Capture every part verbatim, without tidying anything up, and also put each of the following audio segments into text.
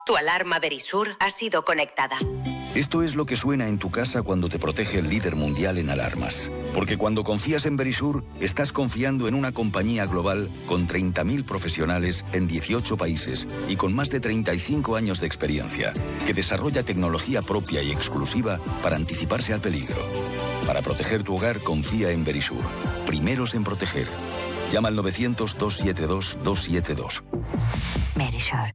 Tu alarma Verisur ha sido conectada. Esto es lo que suena en tu casa cuando te protege el líder mundial en alarmas. Porque cuando confías en Verisur, estás confiando en una compañía global con treinta mil profesionales en dieciocho países y con más de treinta y cinco años de experiencia, que desarrolla tecnología propia y exclusiva para anticiparse al peligro. Para proteger tu hogar, confía en Verisur. Primeros en proteger. Llama al novecientos, doscientos setenta y dos, doscientos setenta y dos. Verisur.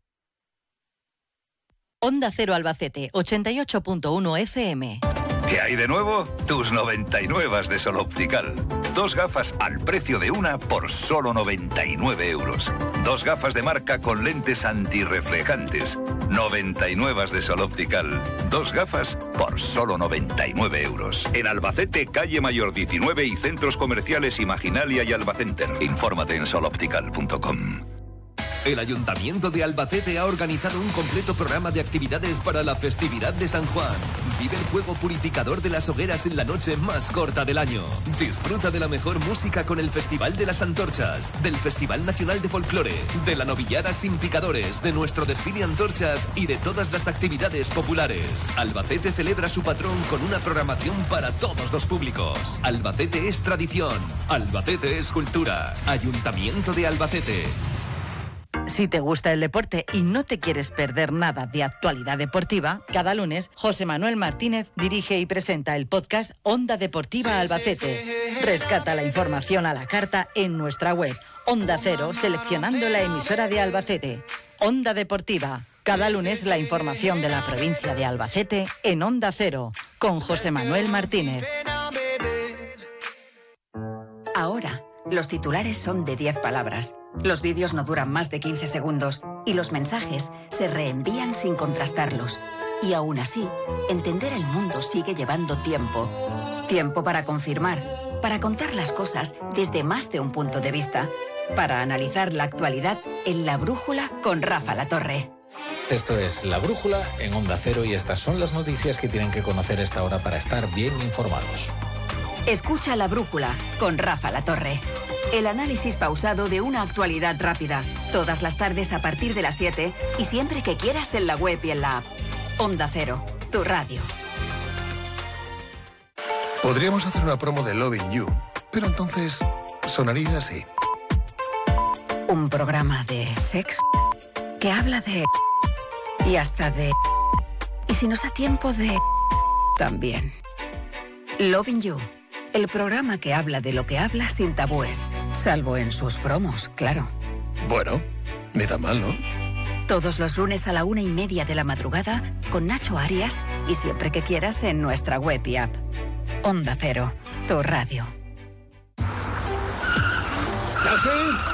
Onda Cero Albacete, ochenta y ocho punto uno F M. ¿Qué hay de nuevo? Tus noventa y nueve de Sol Optical. Dos gafas al precio de una por solo noventa y nueve euros. Dos gafas de marca con lentes antirreflejantes. noventa y nueve de Sol Optical. Dos gafas por solo noventa y nueve euros. En Albacete, calle Mayor diecinueve y centros comerciales Imaginalia y Albacenter. Infórmate en sol optical punto com. El Ayuntamiento de Albacete ha organizado un completo programa de actividades para la festividad de San Juan. Vive el fuego purificador de las hogueras en la noche más corta del año. Disfruta de la mejor música con el Festival de las Antorchas, del Festival Nacional de Folclore, de la Novillada sin picadores, de nuestro desfile Antorchas y de todas las actividades populares. Albacete celebra su patrón con una programación para todos los públicos. Albacete es tradición. Albacete es cultura. Ayuntamiento de Albacete. Si te gusta el deporte y no te quieres perder nada de actualidad deportiva, cada lunes José Manuel Martínez dirige y presenta el podcast Onda Deportiva Albacete. Rescata la información a la carta en nuestra web Onda Cero, seleccionando la emisora de Albacete. Onda Deportiva. Cada lunes la información de la provincia de Albacete en Onda Cero, con José Manuel Martínez. Ahora, los titulares son de diez palabras. Los vídeos no duran más de quince segundos y los mensajes se reenvían sin contrastarlos. Y aún así, entender el mundo sigue llevando tiempo. Tiempo para confirmar, para contar las cosas desde más de un punto de vista, para analizar la actualidad en La Brújula con Rafa Latorre. Esto es La Brújula en Onda Cero y estas son las noticias que tienen que conocer a esta hora para estar bien informados. Escucha La Brújula con Rafa Latorre. El análisis pausado de una actualidad rápida. Todas las tardes a partir de las siete y siempre que quieras en la web y en la app. Onda Cero, tu radio. Podríamos hacer una promo de Loving You, pero entonces sonaría así. Un programa de sexo que habla de... y hasta de... y si nos da tiempo de... también. Loving You. El programa que habla de lo que habla sin tabúes, salvo en sus promos, claro. Bueno, ni tan mal, ¿no? Todos los lunes a la una y media de la madrugada con Nacho Arias y siempre que quieras en nuestra web y app. Onda Cero, tu radio. ¡Taxi!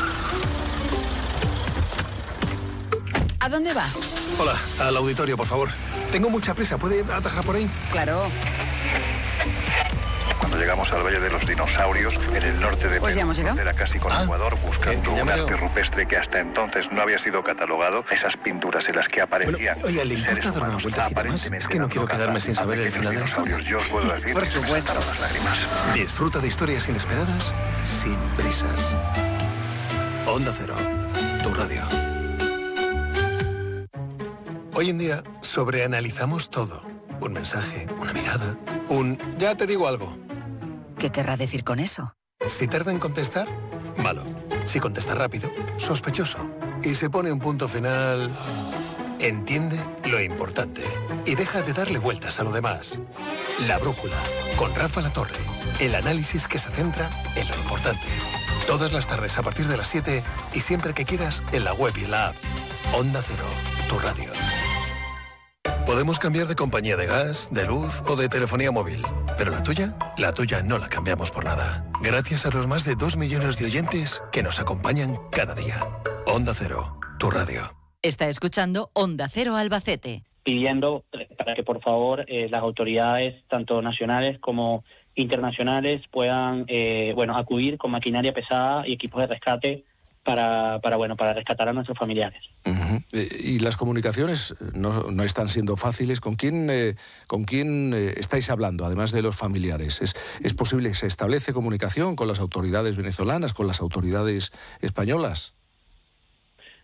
¿A dónde va? Hola, al auditorio, por favor. Tengo mucha prisa, ¿puede atajar por ahí? Claro. Cuando llegamos al Valle de los Dinosaurios, en el norte de pues Perú, frontera casi con ah, Ecuador, buscando que, un que arte rupestre que hasta entonces no había sido catalogado, esas pinturas en las que aparecían... Bueno, oye, ¿le importa dar una vueltecita más? Es que no quiero quedarme sin saber el final de la historia. Yo os puedo decir, por supuesto. Las lágrimas. Disfruta de historias inesperadas, sin prisas. Onda Cero, tu radio. Hoy en día sobreanalizamos todo. Un mensaje, una mirada, un... ya te digo algo. ¿Qué querrá decir con eso? Si tarda en contestar, malo. Si contesta rápido, sospechoso. Y se pone un punto final... Entiende lo importante. Y deja de darle vueltas a lo demás. La Brújula, con Rafa Latorre. El análisis que se centra en lo importante. Todas las tardes a partir de las siete y siempre que quieras en la web y en la app. Onda Cero, tu radio. Podemos cambiar de compañía de gas, de luz o de telefonía móvil. Pero la tuya, la tuya no la cambiamos por nada. Gracias a los más de dos millones de oyentes que nos acompañan cada día. Onda Cero, tu radio. Está escuchando Onda Cero Albacete. Pidiendo para que por favor eh, las autoridades, tanto nacionales como internacionales, puedan eh, bueno acudir con maquinaria pesada y equipos de rescate para, para bueno para rescatar a nuestros familiares. Uh-huh. Y las comunicaciones no, no están siendo fáciles. ¿Con quién, eh, con quién eh, estáis hablando, además de los familiares? ¿Es, ¿Es posible que se establece comunicación con las autoridades venezolanas, con las autoridades españolas?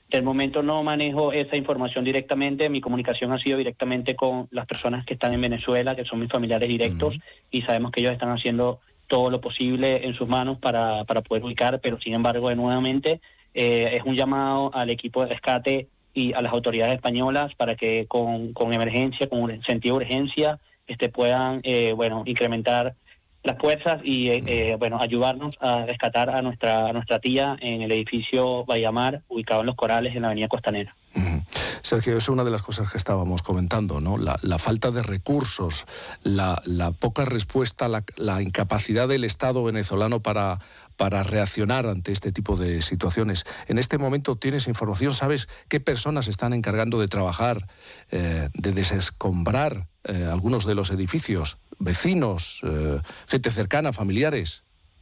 De momento no manejo esa información directamente, mi comunicación ha sido directamente con las personas que están en Venezuela, que son mis familiares directos, uh-huh. y sabemos que ellos están haciendo todo lo posible en sus manos para, para poder ubicar, pero sin embargo, nuevamente, eh, es un llamado al equipo de rescate y a las autoridades españolas para que con, con emergencia, con sentido de urgencia, este, puedan eh, bueno, incrementar las fuerzas y eh, eh, bueno, ayudarnos a rescatar a nuestra a nuestra tía en el edificio Vallamar, ubicado en Los Corales, en la avenida Costanera. Uh-huh. Sergio, es una de las cosas que estábamos comentando, ¿no? La, la falta de recursos, la, la poca respuesta, la, la incapacidad del Estado venezolano para, para reaccionar ante este tipo de situaciones. En este momento tienes información, ¿sabes qué personas están encargando de trabajar, eh, de desescombrar eh, algunos de los edificios? Vecinos, eh, gente cercana, familiares.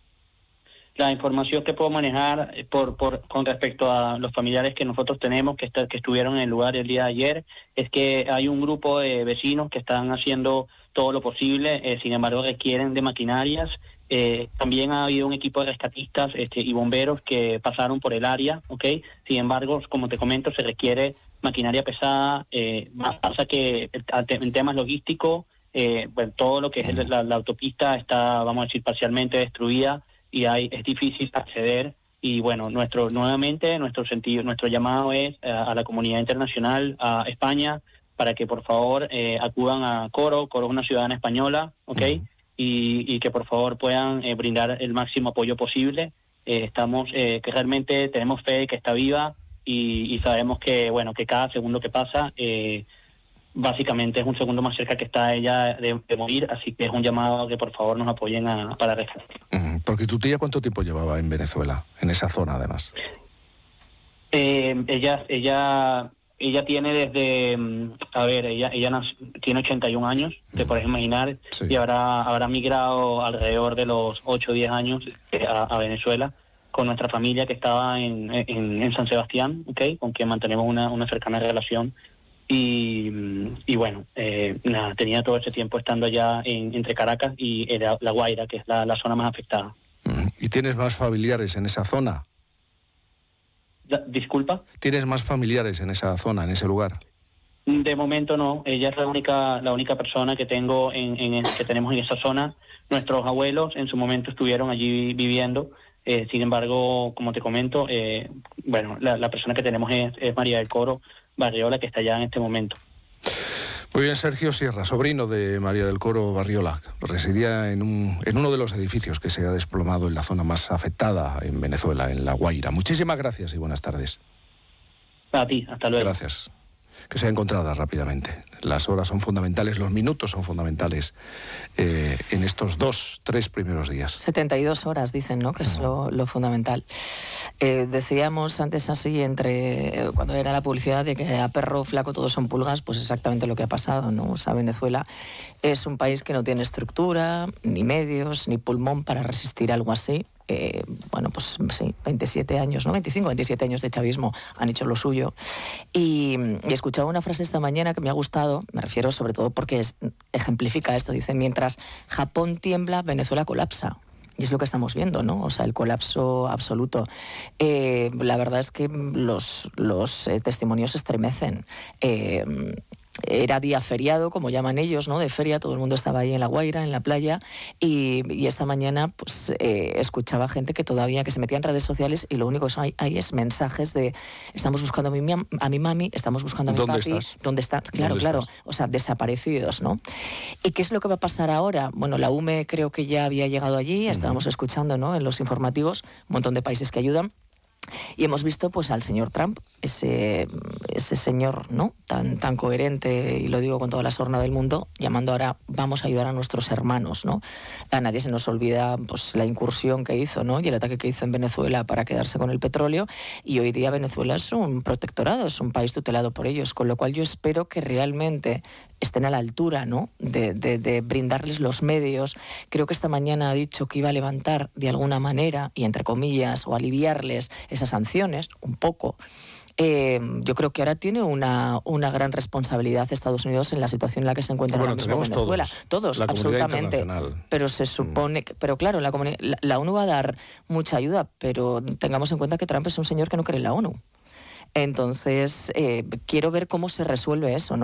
La información que puedo manejar por, por con respecto a los familiares que nosotros tenemos que, está, que estuvieron en el lugar el día de ayer es que hay un grupo de vecinos que están haciendo todo lo posible, eh, sin embargo requieren de maquinarias. Eh, también ha habido un equipo de rescatistas este, y bomberos que pasaron por el área, ¿ok? Sin embargo, como te comento, se requiere maquinaria pesada, eh, más pasa que en temas logísticos, eh, bueno, todo lo que es la, la autopista está, vamos a decir, parcialmente destruida y hay es difícil acceder. Y bueno, nuestro nuevamente nuestro sentido, nuestro llamado es a, a la comunidad internacional, a España, para que por favor eh, acudan a Coro. Coro es una ciudadana española, ¿ok? Uh-huh. y, y que por favor puedan eh, brindar el máximo apoyo posible. Eh, estamos, eh, que realmente tenemos fe de que está viva y, y sabemos que bueno que cada segundo que pasa eh, básicamente es un segundo más cerca que está ella de, de morir, así que es un llamado a que por favor nos apoyen a, para rescatar. Uh-huh. Porque tu tía, ¿cuánto tiempo llevaba en Venezuela, en esa zona además? Eh, ella, ella, ella tiene desde, a ver, ella, ella nació, tiene ochenta y un años, te uh-huh. puedes imaginar, sí. y habrá, habrá migrado alrededor de los ocho o diez años a, a Venezuela con nuestra familia que estaba en, en, en San Sebastián, ¿okay? Con quien mantenemos una, una cercana relación. Y, y bueno, eh, nada, tenía todo ese tiempo estando allá en, entre Caracas y La, la Guaira, que es la, la zona más afectada. ¿Y tienes más familiares en esa zona? ¿Disculpa? ¿Tienes más familiares en esa zona, en ese lugar? De momento no, ella es la única la única persona que tengo en, en que tenemos en esa zona. Nuestros abuelos en su momento estuvieron allí viviendo, eh, sin embargo, como te comento, eh, bueno, la, la persona que tenemos es, es María del Coro Barriola, que está allá en este momento. Muy bien, Sergio Sierra, sobrino de María del Coro Barriola, residía en, un, en uno de los edificios que se ha desplomado en la zona más afectada en Venezuela, en La Guaira. Muchísimas gracias y buenas tardes. A ti, hasta luego. Gracias. Que sea encontrada rápidamente. Las horas son fundamentales, los minutos son fundamentales eh, en estos dos, tres primeros días. setenta y dos horas dicen, ¿no? Que es lo, lo fundamental. Eh, decíamos antes así, entre cuando era la publicidad de que a perro flaco todos son pulgas, pues exactamente lo que ha pasado, ¿no? O sea, Venezuela es un país que no tiene estructura, ni medios, ni pulmón para resistir algo así. Eh, bueno, pues sí, veintisiete años, ¿no? veinticinco, veintisiete años de chavismo han hecho lo suyo. Y, y escuchaba una frase esta mañana que me ha gustado, me refiero sobre todo porque es, ejemplifica esto, dice, mientras Japón tiembla, Venezuela colapsa. Y es lo que estamos viendo, ¿no? O sea, el colapso absoluto. Eh, la verdad es que los, los eh, testimonios estremecen. Eh, Era día feriado, como llaman ellos, ¿no? De feria, todo el mundo estaba ahí en La Guaira, en la playa, y, y esta mañana pues eh, escuchaba gente que todavía, que se metía en redes sociales y lo único que hay, hay es mensajes de estamos buscando a mi, a mi mami, estamos buscando a mi ¿Dónde papi. Estás? ¿Dónde estás? Claro, ¿Dónde claro. estás? O sea, desaparecidos, ¿no? ¿Y qué es lo que va a pasar ahora? Bueno, la U M E creo que ya había llegado allí, estábamos uh-huh. escuchando, ¿no? En los informativos, un montón de países que ayudan. Y hemos visto pues al señor Trump, ese, ese señor, ¿no? tan, tan coherente, y lo digo con toda la sorna del mundo, llamando ahora vamos a ayudar a nuestros hermanos, ¿no? A nadie se nos olvida pues la incursión que hizo, ¿no? Y el ataque que hizo en Venezuela para quedarse con el petróleo, y hoy día Venezuela es un protectorado, es un país tutelado por ellos, con lo cual yo espero que realmente estén a la altura, ¿no? de, de, de brindarles los medios. Creo que esta mañana ha dicho que iba a levantar de alguna manera, y entre comillas, o aliviarles esas sanciones, un poco. Eh, yo creo que ahora tiene una, una gran responsabilidad Estados Unidos en la situación en la que se encuentra bueno, ahora mismo Venezuela. Todos, todos absolutamente. Pero se supone, que, pero claro, la, la, la ONU va a dar mucha ayuda, pero tengamos en cuenta que Trump es un señor que no cree en la ONU. Entonces, eh, quiero ver cómo se resuelve eso, ¿no?